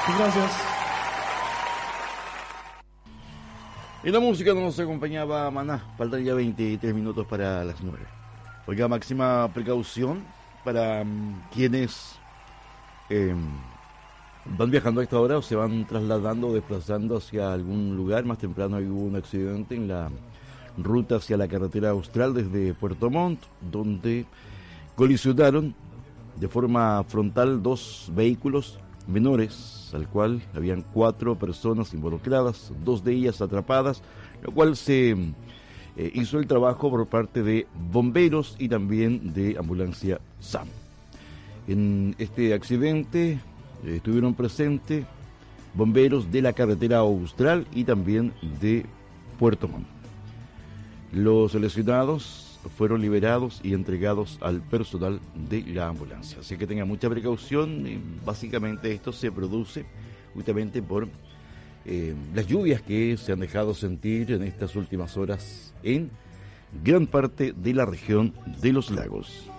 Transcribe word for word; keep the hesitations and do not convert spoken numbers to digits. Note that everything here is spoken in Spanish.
Gracias. Y la música nos acompañaba Maná. Faltan ya veintitrés minutos para las nueve. Oiga, máxima precaución para um, quienes eh, van viajando a esta hora o se van trasladando o desplazando hacia algún lugar. Más temprano hubo un accidente en la ruta hacia la carretera austral desde Puerto Montt, donde colisionaron de forma frontal dos vehículos menores, al cual habían cuatro personas involucradas, dos de ellas atrapadas, lo cual se eh, hizo el trabajo por parte de bomberos y también de ambulancia S A M. En este accidente eh, estuvieron presentes bomberos de la carretera austral y también de Puerto Montt. Los lesionados fueron liberados y entregados al personal de la ambulancia. Así que tengan mucha precaución. Y básicamente esto se produce justamente por eh, las lluvias que se han dejado sentir en estas últimas horas en gran parte de la región de los lagos.